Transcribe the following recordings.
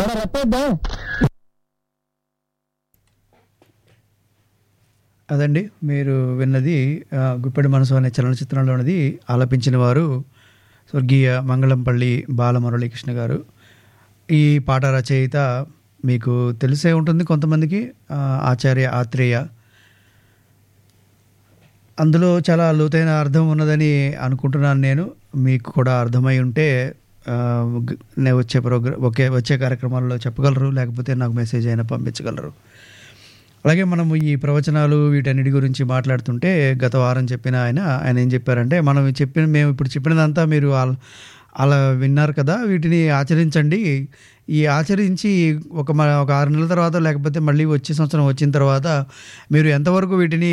అదండి మీరు విన్నది గుప్పెడి మనసు అనే చలనచిత్రంలోనిది. ఆలపించిన వారు స్వర్గీయ మంగళంపల్లి బాలమురళీకృష్ణ గారు. ఈ పాట రచయిత మీకు తెలిసే ఉంటుంది కొంతమందికి, ఆచార్య ఆత్రేయ. అందులో చాలా లోతైన అర్థం ఉన్నదని అనుకుంటున్నాను నేను. మీకు కూడా అర్థమై ఉంటే నేను వచ్చే కార్యక్రమాల్లో చెప్పగలరు, లేకపోతే నాకు మెసేజ్ అయినా పంపించగలరు. అలాగే మనము ఈ ప్రవచనాలు వీటన్నిటి గురించి మాట్లాడుతుంటే గత వారం చెప్పిన ఆయన ఏం చెప్పారంటే, మేము ఇప్పుడు చెప్పినదంతా మీరు అలా విన్నారు కదా, వీటిని ఆచరించండి. ఈ ఆచరించి ఒక 6 నెలల తర్వాత, లేకపోతే మళ్ళీ వచ్చే సంవత్సరం వచ్చిన తర్వాత మీరు ఎంతవరకు వీటిని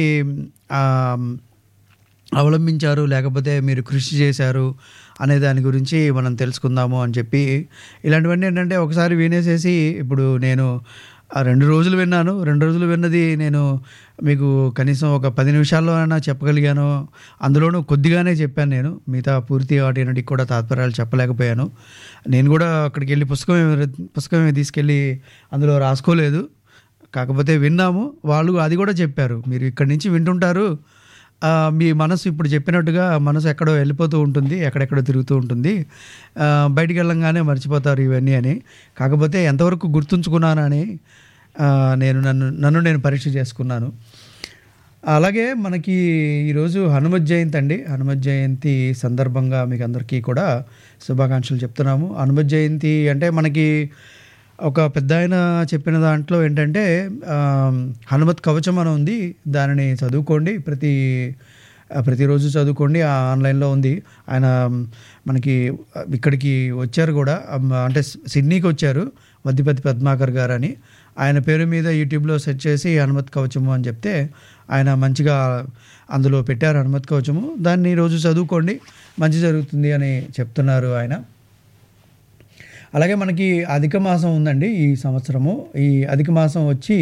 అవలంబించారు, లేకపోతే మీరు కృషి చేశారు అనే దాని గురించి మనం తెలుసుకుందాము అని చెప్పి. ఇలాంటివన్నీ ఏంటంటే ఒకసారి వినేసేసి, ఇప్పుడు నేను 2 రోజులు విన్నాను. 2 రోజులు విన్నది నేను మీకు కనీసం ఒక 10 నిమిషాల్లో అయినా చెప్పగలిగాను. అందులోనూ కొద్దిగానే చెప్పాను నేను. మిగతా పూర్తి వాటికి కూడా తాత్పర్యాలు చెప్పలేకపోయాను. నేను కూడా అక్కడికి వెళ్ళి పుస్తకం తీసుకెళ్ళి అందులో రాసుకోలేదు. కాకపోతే విన్నాము. వాళ్ళు అది కూడా చెప్పారు, మీరు ఇక్కడి నుంచి వింటుంటారు, మీ మనసు ఇప్పుడు చెప్పినట్టుగా మనసు ఎక్కడో వెళ్ళిపోతూ ఉంటుంది, ఎక్కడెక్కడో తిరుగుతూ ఉంటుంది, బయటికి వెళ్ళంగానే మర్చిపోతారు ఇవన్నీ అని. కాకపోతే ఎంతవరకు గుర్తుంచుకున్నానని నన్ను నేను పరీక్ష చేసుకున్నాను. అలాగే మనకి ఈరోజు హనుమత్ జయంతి అండి. హనుమత్ జయంతి సందర్భంగా మీకు అందరికీ కూడా శుభాకాంక్షలు చెప్తున్నాము. హనుమత్ జయంతి అంటే మనకి ఒక పెద్ద ఆయన చెప్పిన దాంట్లో ఏంటంటే, హనుమత్ కవచం అని ఉంది, దానిని చదువుకోండి, ప్రతిరోజు చదువుకోండి. ఆన్లైన్లో ఉంది. ఆయన మనకి ఇక్కడికి వచ్చారు కూడా, అంటే సిడ్నీకి వచ్చారు, వద్దిపతి పద్మాకర్ గారు అని. ఆయన పేరు మీద యూట్యూబ్లో సెర్చ్ చేసి హనుమత్ కవచము అని చెప్తే ఆయన మంచిగా అందులో పెట్టారు హనుమత్ కవచము. దాన్ని రోజు చదువుకోండి, మంచి జరుగుతుంది అని చెప్తున్నారు ఆయన. అలాగే మనకి అధిక మాసం ఉందండి ఈ సంవత్సరము. ఈ అధిక మాసం వచ్చి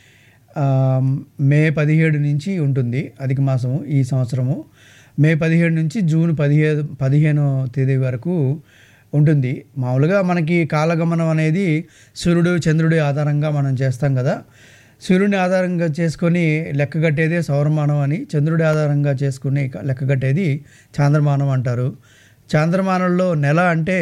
మే 17 నుంచి ఉంటుంది అధిక మాసము ఈ సంవత్సరము. మే 17 నుంచి జూన్ 15వ తేదీ వరకు ఉంటుంది. మామూలుగా మనకి కాలగమనం అనేది సూర్యుడు చంద్రుడి ఆధారంగా మనం చేస్తాం కదా. సూర్యుడిని ఆధారంగా చేసుకొని లెక్కగట్టేదే సౌరమానం అని, చంద్రుడి ఆధారంగా చేసుకుని లెక్కగట్టేది చాంద్రమానం అంటారు. చాంద్రమానంలో నెల అంటే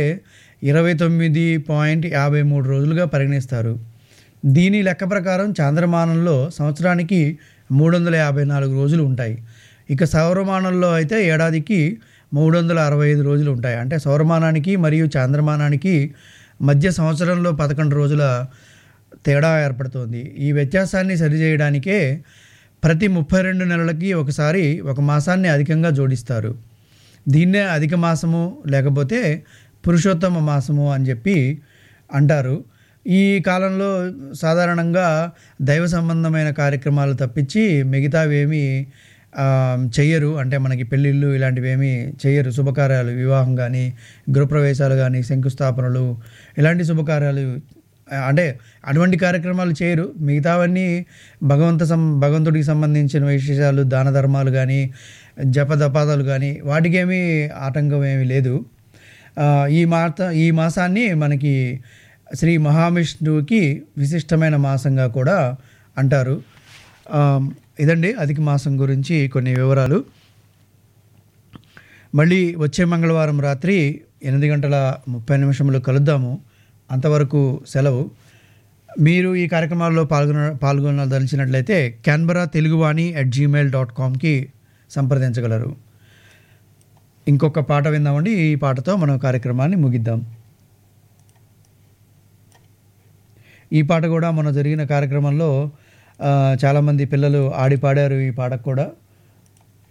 29.53 రోజులుగా పరిగణిస్తారు. దీని లెక్క ప్రకారం చాంద్రమానంలో సంవత్సరానికి 354 రోజులు ఉంటాయి. ఇక సౌరమానంలో అయితే ఏడాదికి 365 రోజులు ఉంటాయి. అంటే సౌరమానానికి మరియు చాంద్రమానానికి మధ్య సంవత్సరంలో 11 రోజుల తేడా ఏర్పడుతుంది. ఈ వ్యత్యాసాన్ని సరిచేయడానికే ప్రతి 32 నెలలకి ఒకసారి ఒక మాసాన్ని అధికంగా జోడిస్తారు. దీన్నే అధిక మాసము లేకపోతే పురుషోత్తమ మాసము అని చెప్పి అంటారు. ఈ కాలంలో సాధారణంగా దైవ సంబంధమైన కార్యక్రమాలు తప్పించి మిగతావేమీ చెయ్యరు. అంటే మనకి పెళ్ళిళ్ళు ఇలాంటివి ఏమీ చెయ్యరు. శుభకార్యాలు, వివాహం కానీ, గృహప్రవేశాలు కానీ, శంకుస్థాపనలు, ఇలాంటి శుభకార్యాలు అంటే అటువంటి కార్యక్రమాలు చేయరు. మిగతావన్నీ భగవంతుడికి సంబంధించిన విశేషాలు, దాన ధర్మాలు కానీ, జపదపాదాలు కానీ వాటికేమీ ఆటంకం ఏమీ లేదు. ఈ మాసాన్ని మనకి శ్రీ మహావిష్ణువుకి విశిష్టమైన మాసంగా కూడా అంటారు. ఇదండి అధిక మాసం గురించి కొన్ని వివరాలు. మళ్ళీ వచ్చే మంగళవారం రాత్రి 8:30 కలుద్దాము. అంతవరకు సెలవు. మీరు ఈ కార్యక్రమాల్లో పాల్గొనదలిచినట్లయితే canberra.teluguvaani@gmail.comకి సంప్రదించగలరు. ఇంకొక పాట విందామండి. ఈ పాటతో మనం కార్యక్రమాన్ని ముగిద్దాం. ఈ పాట కూడా మన జరిగిన కార్యక్రమంలో చాలామంది పిల్లలు ఆడి పాడారు ఈ పాటకు కూడా.